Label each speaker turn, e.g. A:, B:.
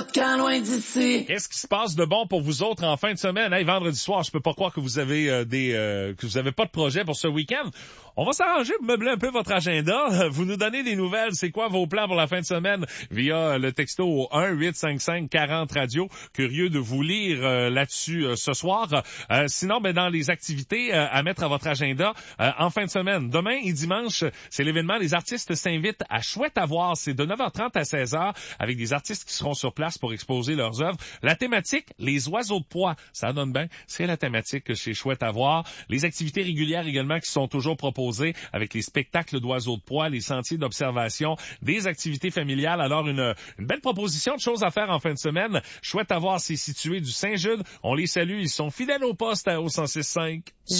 A: camp loin d'ici.
B: Qu'est-ce qui se passe de bon pour vous autres en fin de semaine? Hey, vendredi soir, je peux pas croire que vous avez que vous avez pas de projet pour ce week-end. On va s'arranger pour meubler un peu votre agenda. Vous nous donnez des nouvelles. C'est quoi vos plans pour la fin de semaine via le texto au 1-855-40-radio. Curieux de vous lire là-dessus ce soir. Sinon, dans les activités à mettre à votre agenda en fin de semaine. Demain et dimanche, c'est l'événement. Les artistes s'invitent à Chouette à voir. C'est de 9h30 à 16h avec des artistes qui seront sur place pour exposer leurs œuvres. La thématique, les oiseaux de proie. Ça donne bien. C'est la thématique que chez Chouette à voir. Les activités régulières également qui sont toujours proposées avec les spectacles d'oiseaux de proie, les sentiers d'observation, des activités familiales. Alors, une belle proposition de choses à faire en fin de semaine. Chouette à voir, c'est situé du Saint-Jude. On les salue. Ils sont fidèles au poste au 106.5.